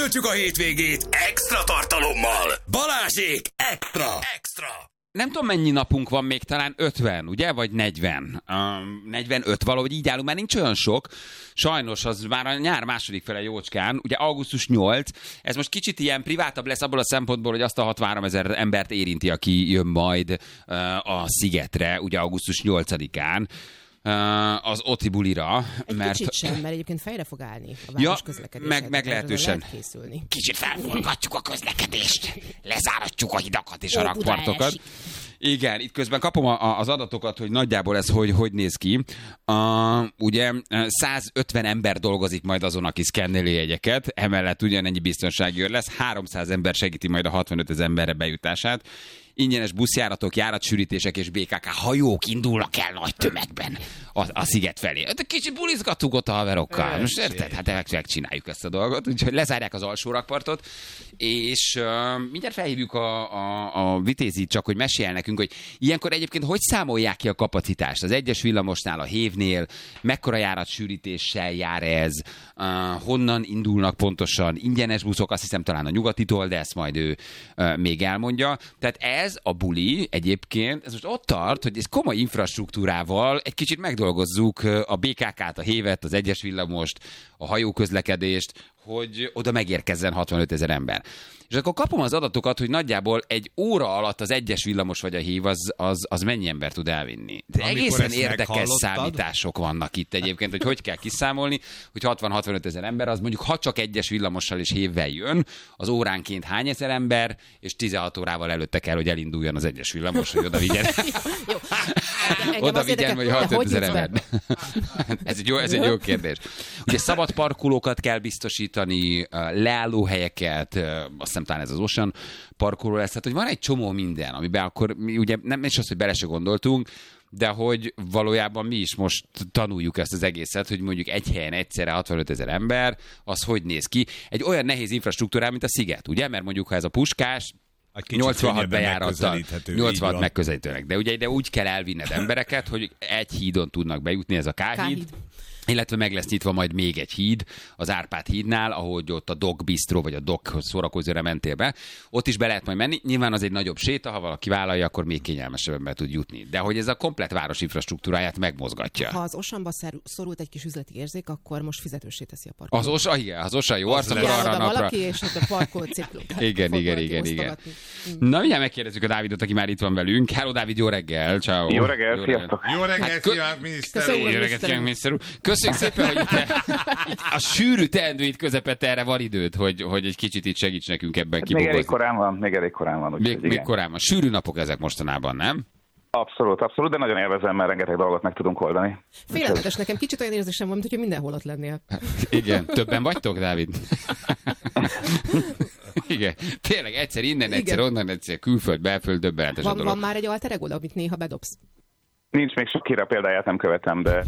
Töltsük a hétvégét extra tartalommal. Balázsék extra. Nem tudom, mennyi napunk van még, talán 50, ugye? Vagy 40. 45 valahogy így állunk, már nincs olyan sok. Sajnos az már a nyár második fele jócskán, ugye augusztus 8. Ez most kicsit ilyen privátabb lesz abból a szempontból, hogy azt a 63 000 embert érinti, aki jön majd a Szigetre, ugye augusztus 8-án. Az Oti bulira. Mert... Kicsit sem, mert egyébként fejre fog állni a város közlekedése. Meglehetősen. Kicsit felforgatjuk a közlekedést, lezáratjuk a hidakat és a rakpartokat. Igen, itt közben kapom az adatokat, hogy nagyjából ez hogy néz ki. Ugye 150 ember dolgozik majd azon, aki szkenneli jegyeket, emellett ugyanennyi biztonsági őr lesz, 300 ember segíti majd a 65 000 emberre bejutását. Ingyenes buszjáratok, járatsűrítések és BKK hajók indulnak el nagy tömegben a sziget felé. Kicsit bulizgattuk ott a haverokkal. Most érted? Hát megcsináljuk ezt a dolgot. Úgyhogy lezárják az alsó rakpartot, és mindjárt felhívjuk a Vitézit, csak hogy mesél nekünk, hogy ilyenkor egyébként hogy számolják ki a kapacitást? Az egyes villamosnál, a Hévnél, mekkora járatsűrítéssel jár ez, honnan indulnak pontosan ingyenes buszok, azt hiszem talán a Nyugatitól, de ezt majd ő még elmondja. Tehát ez a buli egyébként, ez most ott tart, hogy ez komoly infrastruktúrával egy kicsit megdolgozzuk a BKK-t, a Hévet, az egyes villamost, a hajóközlekedést, hogy oda megérkezzen 65 000 ember. És akkor kapom az adatokat, hogy nagyjából egy óra alatt az egyes villamos vagy a Hév az mennyi ember tud elvinni. De egészen érdekes számítások vannak itt egyébként, hogy kell kiszámolni, hogy 60-65 000 ember, az mondjuk ha csak egyes villamossal és Hévvel jön, az óránként hány ezer ember, és 16 órával előtte kell, hogy elinduljon az egyes villamos, hogy oda vigyen. Oda vigyen, vagy 65 000 ember. Ez egy jó kérdés. Ugye szabad parkolókat kell biztosítani, leállóhelyeket, azt hiszem talán ez az Ocean parkoló lesz, tehát hogy van egy csomó minden, amiben akkor mi ugye nem is az, hogy bele se gondoltunk, de hogy valójában mi is most tanuljuk ezt az egészet, hogy mondjuk egy helyen egyszerre 65 000 ember, az hogy néz ki. Egy olyan nehéz infrastruktúrá, mint a Sziget, ugye? Mert mondjuk ha ez a Puskás, 86 bejárattal, 86 megközelítőnek. De ugye úgy kell elvinned embereket, hogy egy hídon tudnak bejutni, ez a K-híd. Illetve meg lesz nyitva majd még egy híd, az Árpád hídnál, ahogy ott a Dog Bistro, vagy a Dog szórakozóra mentél be. Ott is be lehet majd menni. Nyilván az egy nagyobb séta, ha valaki vállalja, akkor még kényelmesebben be tud jutni. De hogy ez a komplett város infrastruktúráját megmozgatja. Ha az Oceanba szorult egy kis üzleti érzék, akkor most fizetősé teszi a parkolót. Az Ocean jó arc, akkor arra napra. Valaki, és ott a parkolót szép. Igen. Na, mindjárt megkérdezzük a Dávidot, aki már itt van velünk. Hello, Dávid, jó reggel. Ciao. Jó reggel, sziasztok. Jó reggel, kívánok, miniszter úr. Jó reggelt, miniszter úr. Köszönjük szépen, hogy a sűrű teendőit közepette erre van időd, hogy egy kicsit itt segíts nekünk ebben kibogozni. Még elég korán van. Még korán van. Sűrű napok ezek mostanában, nem? Abszolút, de nagyon élvezem, mert rengeteg dolgot meg tudunk oldani. Félelmetes nekem, kicsit olyan érzésem van, mint hogyha mindenhol ott lennél. Igen, többen vagytok, Dávid? Igen, tényleg egyszer innen, egyszer onnan, egyszer külföld, belföld, döbbenetes a dolog. Van már egy alter egód, amit néha bedobsz? Nincs, még sok kira példáját nem követem, de...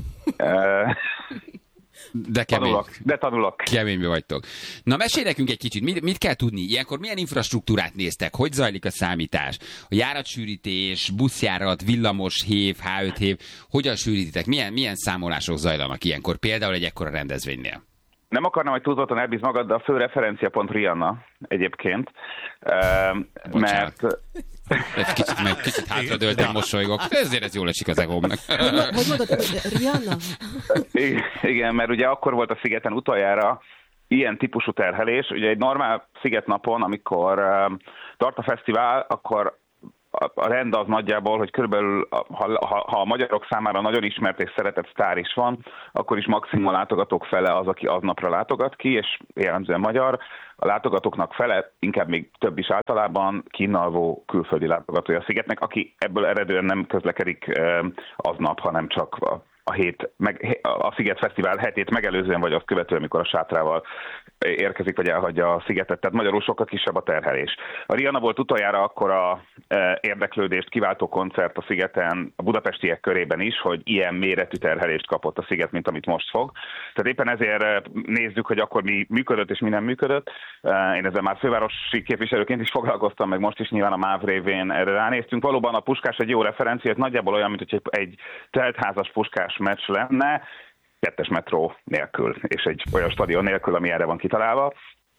De kemény. Tanulok. Keménybe vagytok. Na, mesélj nekünk egy kicsit, mit kell tudni? Ilyenkor milyen infrastruktúrát néztek? Hogy zajlik a számítás? A járatsűrítés, buszjárat, villamos, Hév, H5 Hév, hogyan sűrítitek? Milyen számolások zajlanak ilyenkor? Például egy ekkora rendezvénynél. Nem akarnám, hogy túlzottan elbíz magad, de a fő referenciapont Rihanna egyébként. Mert... Kicsit hátradőltem, mosolygok. Ezért ez jól esik az egómnak. Hogy mondod, Rihanna? Igen, mert ugye akkor volt a Szigeten utoljára ilyen típusú terhelés. Ugye egy normál szigetnapon, amikor tart a fesztivál, akkor a rend az nagyjából, hogy körülbelül, ha a magyarok számára nagyon ismert és szeretett sztár is van, akkor is maximum a látogatók fele az, aki aznapra látogat ki, és jellemzően magyar. A látogatóknak fele, inkább még több is általában kínálvó külföldi látogatója a Szigetnek, aki ebből eredően nem közlekedik aznap, hanem csak a Sziget Fesztivál hetét megelőzően, vagy azt követően, amikor a sátrával érkezik, vagy elhagyja a Szigetet. Tehát magyarul sokkal kisebb a terhelés. A Rihanna volt utoljára akkora érdeklődést kiváltó koncert a Szigeten, a budapestiek körében is, hogy ilyen méretű terhelést kapott a Sziget, mint amit most fog. Tehát éppen ezért nézzük, hogy akkor mi működött és mi nem működött. Én ezzel már fővárosi képviselőként is foglalkoztam, meg most is nyilván a MÁV révén erre ránéztünk. Valóban a Puskás egy jó referencia, nagyjából olyan, mint hogy egy teltházas Puskás meccs lenne, 2-es metró nélkül, és egy olyan stadion nélkül, ami erre van kitalálva.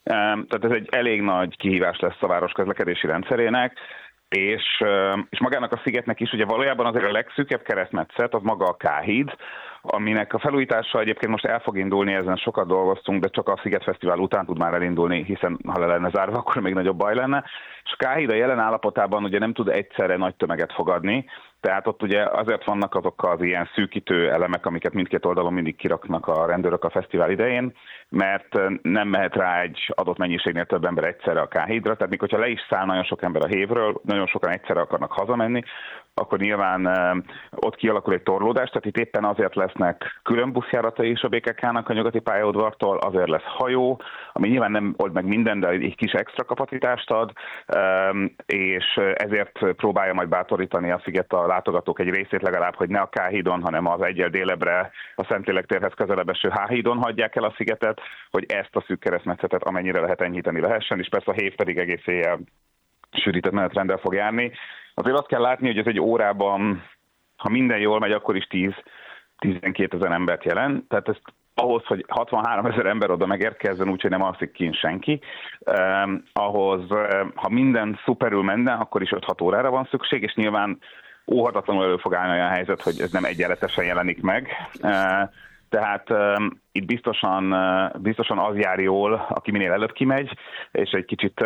Tehát ez egy elég nagy kihívás lesz a város közlekedési rendszerének, és magának a szigetnek is ugye valójában azért a legszűkebb keresztmetszet az maga a K-híd, aminek a felújítása egyébként most el fog indulni, ezen sokat dolgoztunk, de csak a Sziget Fesztivál után tud már elindulni, hiszen ha le lenne zárva, akkor még nagyobb baj lenne. És a K-híd a jelen állapotában ugye nem tud egyszerre nagy tömeget fogadni, tehát ott ugye azért vannak azok az ilyen szűkítő elemek, amiket mindkét oldalon mindig kiraknak a rendőrök a fesztivál idején, mert nem mehet rá egy adott mennyiségnél több ember egyszerre a K-hídra, tehát mikor le is száll nagyon sok ember a hévről, nagyon sokan egyszerre akarnak hazamenni, akkor nyilván ott kialakul egy torlódás, tehát itt éppen azért lesznek külön buszjáratai is a BKK-nak a nyugati pályaudvartól, azért lesz hajó, ami nyilván nem old meg minden, de egy kis extra kapacitást ad, és ezért próbálja majd bátorítani a sziget a látogatók egy részét legalább, hogy ne a K-hídon, hanem az egyel délebbre a Szentlélek térhez közelebb eső H-hídon hagyják el a szigetet, hogy ezt a szűk keresztmetszetet amennyire lehet enyhíteni lehessen, és persze a hév pedig egész éjjel sűrített menetrenddel fog járni. Azért azt kell látni, hogy ez egy órában, ha minden jól megy, akkor is 10-12 ezer embert jelent. Tehát ezt ahhoz, hogy 63 ezer ember oda megérkezzen, úgyhogy nem alszik kint senki, ahhoz, ha minden szuperül menne, akkor is 5-6 órára van szükség, és nyilván óhatatlanul elő fog állni olyan helyzet, hogy ez nem egyenletesen jelenik meg. Tehát itt biztosan az jár jól, aki minél előbb kimegy, és egy kicsit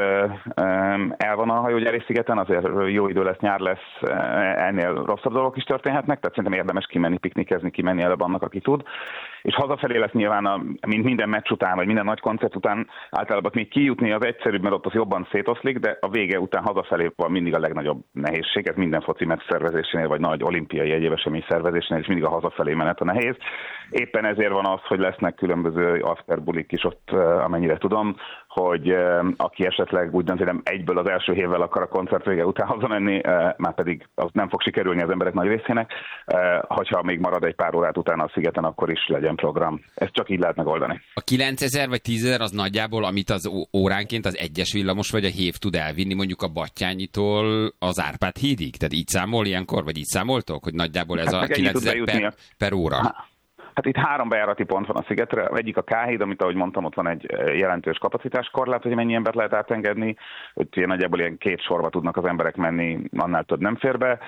el van a hajógyári szigeten, azért jó idő lesz, nyár lesz, ennél rosszabb dolgok is történhetnek, tehát szerintem érdemes kimenni, piknikezni, kimenni előbb annak, aki tud. És hazafelé lesz nyilván, mint minden meccs után, vagy minden nagy koncert után általában még kijutni az egyszerűbb, mert ott az jobban szétoszlik, de a vége után hazafelé van mindig a legnagyobb nehézség, ez minden foci meccs szervezésénél, vagy nagy olimpiai egyéb esemény szervezésénél, és mindig a hazafelé menet a nehéz. Éppen ezért van az, hogy lesznek különböző afterbulik is ott, amennyire tudom, hogy aki esetleg úgy dönti, nem egyből az első hévvel akar a koncert vége után hazamenni, már pedig az nem fog sikerülni az emberek nagy részének, hogyha még marad egy pár órát utána a szigeten, akkor is legyen program. Ezt csak így lehet megoldani. A 9000 vagy 10.000 az nagyjából, amit az óránként az egyes villamos vagy a hév tud elvinni mondjuk a Battyányitól az Árpád hídig? Tehát így számol ilyenkor, vagy így számoltok, hogy nagyjából ez a 9000 per óra? Hát itt 3 bejárati pont van a szigetre. Egyik a K-híd, amit ahogy mondtam, ott van egy jelentős kapacitáskorlát, hogy mennyi embert lehet átengedni. Ott nagyjából ilyen 2 sorba tudnak az emberek menni, annál több nem fér be.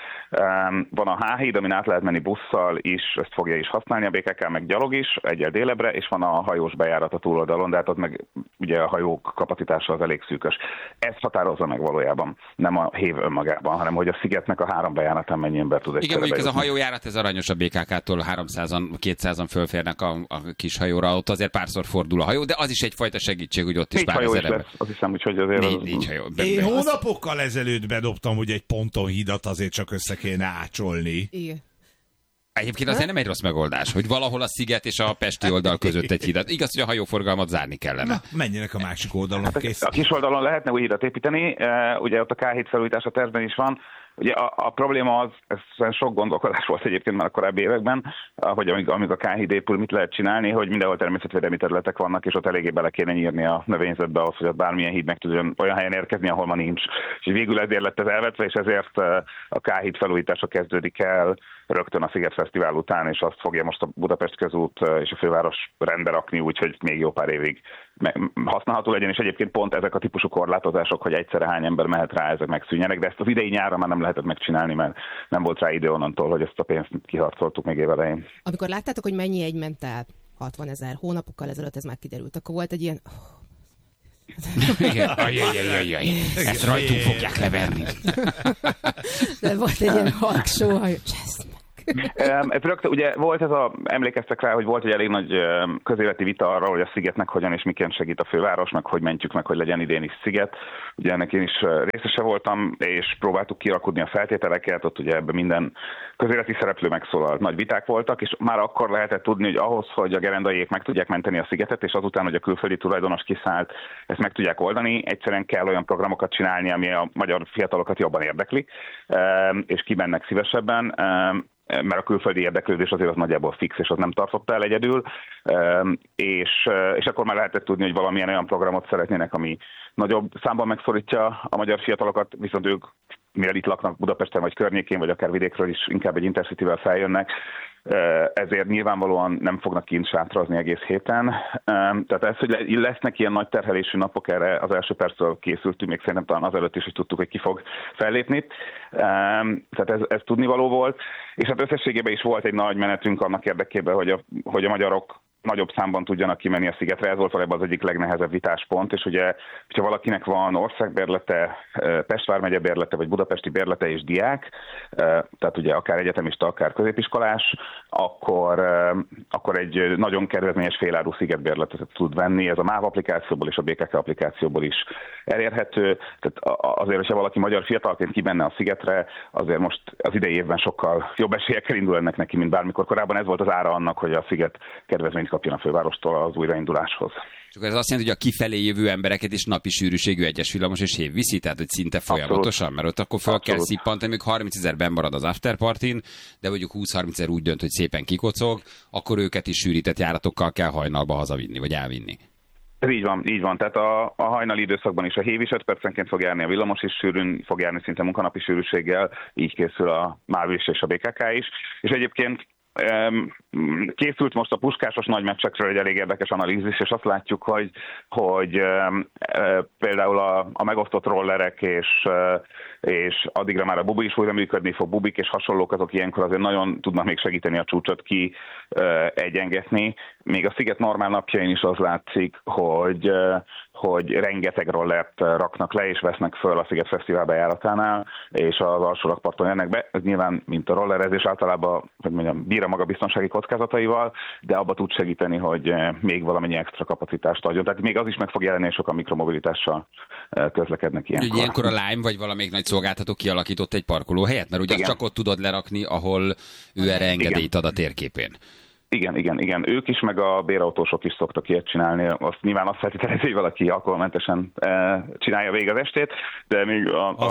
Van a H-híd, amin át lehet menni busszal is, ezt fogja is használni a BKK, meg gyalog is, egyel délebre, és van a hajós bejárat a túloldalon, de hát ott meg ugye a hajók kapacitása az elég szűkös. Ez határozza meg valójában, nem a hév önmagában, hanem hogy a szigetnek a 3 bejáratán mennyi ember tud. Igen, mondjuk ez a hajójárat, ez aranyos a BKK-tól 300-an, 200-an fölférnek a kis hajóra, ott azért párszor fordul a hajó, de az is egyfajta segítség, hogy ott is pár ezer ember. Azt hiszem, hogy azért... Nincs hajó. Én hónapokkal ezelőtt bedobtam, hogy egy ponton hidat azért csak össze kéne ácsolni. Igen. Egyébként azért nem egy rossz megoldás, hogy valahol a sziget és a pesti oldal között egy hidat. Igaz, hogy a hajóforgalmat zárni kellene. Na, menjenek a másik oldalon. Kész. A kis oldalon lehetne új hidat építeni, ugye ott a K-híd felújítás a tervben is van. Ugye a probléma az, ez sok gondolkodás volt egyébként már a korábbi években, hogy amíg a K-híd épül, mit lehet csinálni, hogy mindenhol természetvédelmi területek vannak, és ott eléggé bele kéne nyírni a növényzetbe ahhoz, hogy ott bármilyen híd meg tudjon olyan helyen érkezni, ahol ma nincs. És végül ezért lett ez elvetve, és ezért a K-híd felújítása kezdődik el rögtön a Sziget Fesztivál után, és azt fogja most a Budapest közút és a főváros rendbe rakni, úgyhogy még jó pár évig használható legyen, és egyébként pont ezek a típusú korlátozások, hogy egyszerre hány ember mehet rá, ezek megszűnjenek, de ezt az idei nyára már nem lehetett megcsinálni, mert nem volt rá idő onnantól, hogy ezt a pénzt kiharcoltuk még évelején. Amikor láttátok, hogy mennyi egy ment el, 60 000 hónapokkal ezelőtt ez már kiderült, akkor volt egy ilyen... Igen, ajajajajaj, ezt rajtunk fogják leverni. De volt egy ilyen halksó, hogy Ugye volt emlékeztek rá, hogy volt egy elég nagy közéleti vita arról, hogy a szigetnek hogyan és miként segít a főváros, meg hogy mentjük meg, hogy legyen idén is sziget. Ugye ennek én is részese voltam, és próbáltuk kirakodni a feltételeket, ott ugye ebben minden közéleti szereplő megszólalt, nagy viták voltak, és már akkor lehetett tudni, hogy ahhoz, hogy a gerendaiék meg tudják menteni a szigetet, és azután, hogy a külföldi tulajdonos kiszállt, ezt meg tudják oldani, egyszerűen kell olyan programokat csinálni, ami a magyar fiatalokat jobban érdekli, és kimennek szívesebben, mert a külföldi érdeklődés azért az nagyjából fix, és az nem tartotta el egyedül, és akkor már lehetett tudni, hogy valamilyen olyan programot szeretnének, ami nagyobb számban megszorítja a magyar fiatalokat, viszont ők, mivel itt laknak Budapesten vagy környékén, vagy akár vidékről is inkább egy Intercityvel feljönnek, ezért nyilvánvalóan nem fognak kint sátrazni egész héten. Tehát ez, hogy lesznek ilyen nagy terhelésű napok, erre az első perctől készültünk, még szerintem talán azelőtt is tudtuk, hogy ki fog fellépni. Tehát ez tudnivaló volt, és hát összességében is volt egy nagy menetünk annak érdekében, hogy a magyarok nagyobb számban tudjanak kimenni a szigetre. Ez volt valójában az egyik legnehezebb vitáspont, és ugye, hogyha valakinek van országbérlete, Pest vármegye bérlete, vagy budapesti bérlete és diák, tehát ugye akár egyetemista, akár középiskolás, akkor egy nagyon kedvezményes féláru szigetbérletet tud venni. Ez a MÁV applikációból és a BKK applikációból is elérhető. Tehát azért, hogyha valaki magyar fiatalként kimenne a szigetre, azért most az idei évben sokkal jobb esélyekkel indul ennek neki, mint bármikor korábban. Ez volt az ára annak, hogy a sziget kedvezményt kapjon a fővárostól az újrainduláshoz. Csak ez azt jelenti, hogy a kifelé jövő embereket is napi sűrűségű egyes villamos és hév viszi, tehát hogy szinte folyamatosan, mert ott akkor fel kell szippantani, még 30 000 benn marad az afterpartin, de mondjuk 20-30 000 úgy dönt, hogy szépen kikocog, akkor őket is sűrített járatokkal kell hajnalba hazavinni, vagy elvinni. Ez így van. Tehát a hajnali időszakban is a hév is 5 percenként fog járni, a villamos is sűrűn fog járni szinte munkanapi sűrűséggel, így készül a MÁV is és a BKK is. És egyébként készült most a puskásos nagy meccsekről egy elég érdekes analízis, és azt látjuk, hogy például a megosztott rollerek és addigra már a bubi is újra működni fog, bubik és hasonlók, azok ilyenkor azért nagyon tudnak még segíteni a csúcsot ki egyengetni. Még a sziget normál napjain is az látszik, hogy rengeteg rollert raknak le és vesznek föl a Sziget Fesztivál bejáratánál, és az alsó rakparton jönnek be. Ez nyilván, mint a rollerezés, általában bír a maga biztonsági kockázataival, de abba tud segíteni, hogy még valamennyi extra kapacitást adjon. Tehát még az is meg fog jelenni, és sokan mikromobilitással közlekednek ilyenkor. Ilyenkor a Lime vagy valamelyik nagy szolgáltató kialakított egy parkolóhelyet, mert ugye csak ott tudod lerakni, ahol ő erre engedélyt ad a térképén. Igen. Ők is, meg a bérautósok is szoktak ilyet csinálni. Azt nyilván azt feltételezi, hogy valaki alkoholmentesen csinálja végig az estét, de még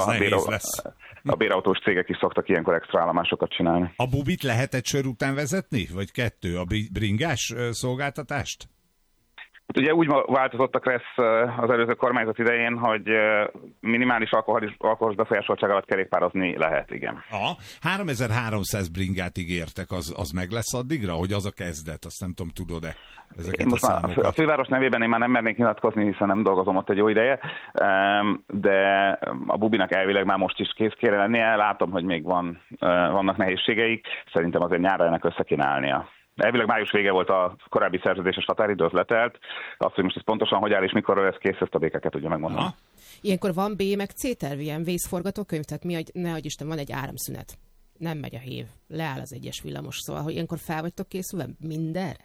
a bérautós cégek is szoktak ilyenkor extra állomásokat csinálni. A bubit lehet egy sör után vezetni? Vagy 2? A bringás szolgáltatást? Ugye úgy változott a Kressz az előző kormányzat idején, hogy minimális alkoholos befolyásoltság alatt kerékpározni lehet, igen. 3300 bringát ígértek, az meg lesz addigra, hogy az a kezdet? Azt nem tudom, tudod-e ezeket most a számokat? A főváros nevében én már nem mernék nyilatkozni, hiszen nem dolgozom ott egy jó ideje, de a bubinak elvileg már most is kész kéne lennie. Látom, hogy még vannak nehézségeik, szerintem azért nyárra ennek össze kéne állnia. Elvileg május vége volt a korábbi szerződéses határidő, az letelt. Azt, hogy most ez pontosan hogy áll és mikor lesz kész, ezt a BKK tudja megmondani. Ilyenkor van B meg C terv, ilyen vészforgatókönyv, tehát nehogy Isten, van egy áramszünet. Nem megy a hév, leáll az egyes villamos, szóval, hogy ilyenkor fel vagytok készülve mindenre?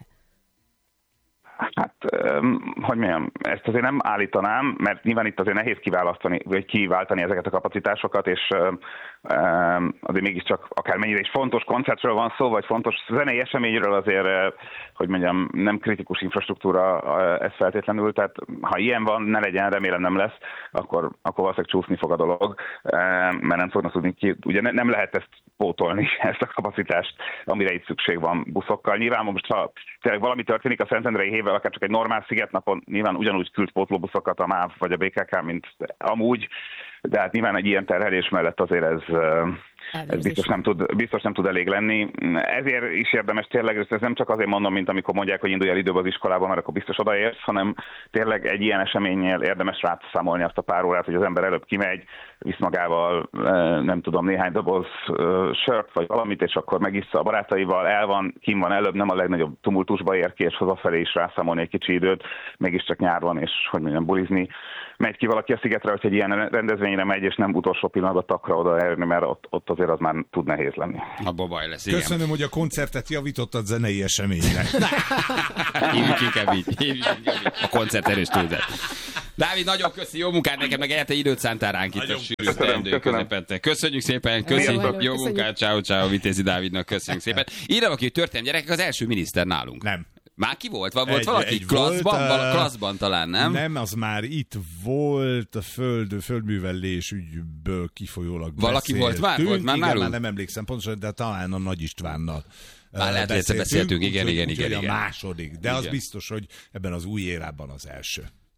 Hát, hogy mondjam, ezt azért nem állítanám, mert nyilván itt azért nehéz kiváltani ezeket a kapacitásokat, és azért mégiscsak akármennyire is fontos koncertről van szó, vagy fontos zenei eseményről azért, hogy mondjam, nem kritikus infrastruktúra ez feltétlenül, tehát ha ilyen van, ne legyen, remélem nem lesz, akkor valószínűleg csúszni fog a dolog, mert nem fognak tudni ugye nem lehet ezt pótolni, ezt a kapacitást, amire itt szükség van buszokkal. Nyilván most, ha tényleg valami történik a Szentendrei hévvel, akár csak egy normál szigetnapon, nyilván ugyanúgy küld pótlóbuszokat a MÁV vagy a BKK, mint amúgy, de hát nyilván egy ilyen terhelés mellett azért ez biztos nem tud elég lenni. Ezért is érdemes tényleg, ezt nem csak azért mondom, mint amikor mondják, hogy indulj el időben az iskolába, mert akkor biztos odaérsz, hanem tényleg egy ilyen eseménynél érdemes rászámolni azt a pár órát, hogy az ember előbb kimegy, visz magával, nem tudom, néhány doboz sört vagy valamit, és akkor megissza a barátaival, kim van előbb, nem a legnagyobb tumultusba ér ki, és hazafelé is rászámolni egy kicsi időt, mégiscsak nyár van, és hogy mondjam, bulizni. Megy ki valaki a szigetre, hogy egy ilyen rendezvényre megy, és nem utolsó pillanatban takra odaérni, mert ott azért az már tud nehéz lenni. Abba baj lesz, igen. Köszönöm, hogy a koncertet javítottad zenei eseményre. Hívjuk inkább így. A koncert erős túlzás. Dávid, nagyon köszi, jó munkát neked, meg egyáltalán időt szántál ránk itt a sűrűs teendő közepette. Köszönjük szépen, köszönjük, jó munkát, ciao, Vitézi Dávidnak, köszönjük szépen. Írtam, aki történelmi gyerekek, az első miniszter nálunk. Nem. Már ki volt? Volt valaki Klasszban talán, nem? Nem, az már itt volt a földművelés ügyből kifolyólag valaki volt már nálunk? Igen, már nem emlékszem pontosan, de talán a Nagy Istvánnal. Lehet, beszéltünk, igen. A második, de igen. Az biztos, hogy ebben az új érában az első.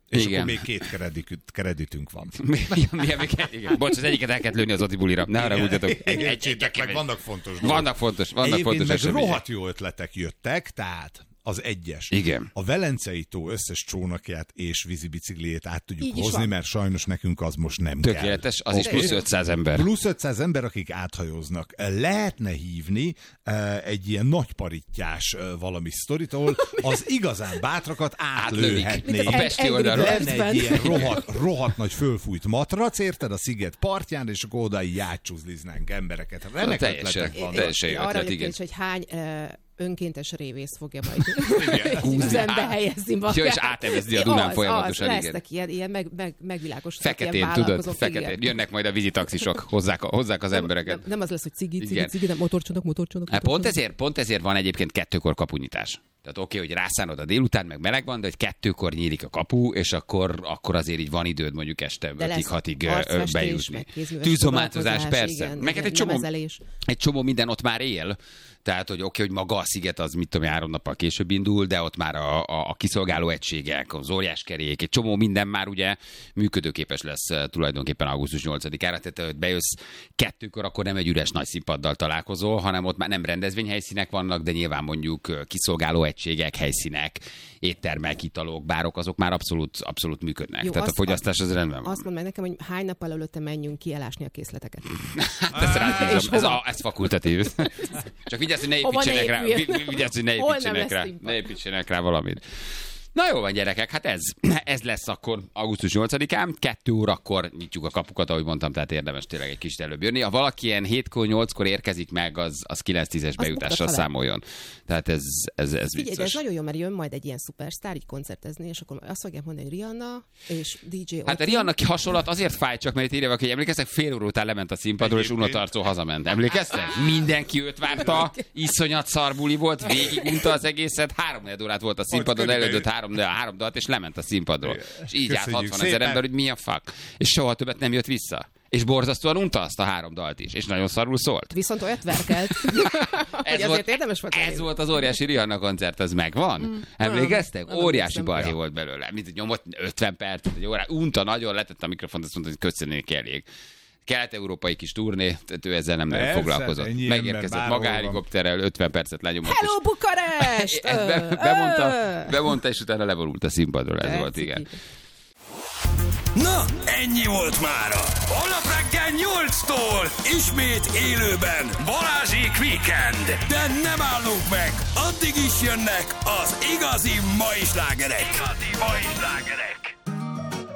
És Igen. akkor még 2 kreditünk van. Igen. Bocs, az egyiket el kellett lőni az Attibulira. Ne arra úgy Egyébként meg vannak fontos dolgok. Vannak fontos Egyébként meg események. rohadt jó ötletek jöttek, tehát az 1-es. Igen. A Velencei tó összes csónakját és vízibicikliét át tudjuk Így is hozni, van. mert sajnos nekünk az most nem kell. Tökéletes, az is plusz 500 ember. Plusz 500 ember, akik áthajóznak. Lehetne hívni egy ilyen nagyparittyás valami sztoritól, az igazán bátrakat átlőhetné. A pesti oldalról. Lenne egy ilyen rohadt nagy fölfújt matrac, érted, a sziget partján, és akkor oda így átcsúzliznánk embereket. Remek ötletek van. Teljesen jó Arra ötlet, egyébként, igen. hogy hány önkéntes révész fogja majd üzembe helyezni magát. Ja, és átevezni a Dunán folyamatosan, igen. Lesznek ilyen megvilágosítani. Feketén, tudod, feketén. Jönnek majd a vízitaxisok, hozzák az embereket. Nem az lesz, hogy cigi, nem motorcsónak. Hát pont ezért van egyébként 2-kor kapunyitás. Tehát oké, hogy rászánod a délután, meg meleg van, de hogy 2-kor nyílik a kapu, és akkor azért így van időd mondjuk este 5-6-ig bejutni. Tűzomátozás, persze. Igen, meg egy csomó minden ott már él. Tehát, hogy oké, hogy maga a sziget az, mit tudom, 3 nappal később indul, de ott már a kiszolgáló egységek, az óriáskerék, egy csomó minden már ugye működőképes lesz tulajdonképpen augusztus 8-ára. Tehát, hogy bejössz 2-kor, akkor nem egy üres nagy színpaddal találkozol, hanem ott már nem rendezvényhelyszínek vannak, de nyilván mondjuk kiszolgáló egységek, helyszínek, éttermek, italok, bárok, azok már abszolút működnek. Jó, tehát a fogyasztás az rendben van. Azt mondd meg nekem, hogy hány nappal előtte menjünk kielásni a készleteket. Ez fakultatív. Csak vigyázz, hogy ne építsenek rá valamit. Na jó van, gyerekek, hát ez lesz akkor augusztus 8-án, 2 órakor nyitjuk a kapukat, ahogy mondtam, tehát érdemes tényleg egy kicsit előbb jönni. Ha valaki ilyen 7-8-kor érkezik meg, az 9-10-es bejutással számoljon. Tehát ez Figyelj, vicces. de ez nagyon jó, mert jön majd egy ilyen szupersztár így koncertezni, és akkor azt fogják mondani, hogy Rihanna és DJ Hát a Rihanna hasonlat azért fáj csak, mert itt írja, hogy emlékeztek, fél óra után lement a színpadról, és Uno Tarcó hazament. Emlékeztek? Mindenki őt várta, iszonyat szarbuli volt, végigunta az egészet, 3-4 órát volt a színpadon, elődött 3 dalt, és lement a színpadról. És így állt 60 000 ember, hogy mi a fuck. És soha többet nem jött vissza. És borzasztóan unta azt a 3 dalt is, és nagyon szarul szólt. Viszont olyat verkelt. Ez volt az óriási Rihanna koncert, az megvan? Emlékeztek? Óriási balhé volt belőle. Mint nyomott 50 percet, egy órát, unta nagyon, letett a mikrofont, azt mondta, hogy köszönnék elég. Kelet-európai kis turné, ő ezzel nem nagyon foglalkozott. Megérkezett magáhelikopterrel, 50 percet lenyomott. Hello, Bukarest! Bemondta, és utána leborult a színpadról, ez volt, igen. Na, ennyi volt mára. Holnap reggel 8-tól ismét élőben Balázsék Weekend. De nem állunk meg, addig is jönnek az igazi mai slágerek.